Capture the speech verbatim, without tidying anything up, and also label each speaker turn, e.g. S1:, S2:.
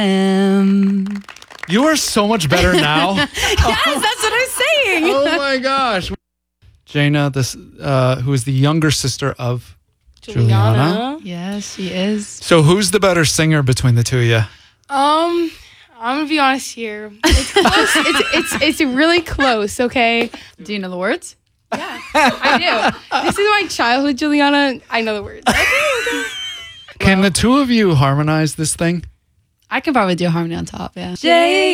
S1: Um,
S2: You are so much better now.
S1: yes, that's what I'm saying.
S2: Oh my gosh. Jaina, this uh, who is the younger sister of Juliana.
S1: Yes, she is.
S2: So who's the better singer between the two of you?
S3: Um, I'm gonna be honest here. It's close. it's it's it's really close. Okay.
S1: Do you know the words?
S3: Yeah, I do. This is my childhood, Juliana. I know the words.
S2: Can the two of you harmonize this thing?
S1: I could probably do a harmony on top, yeah. J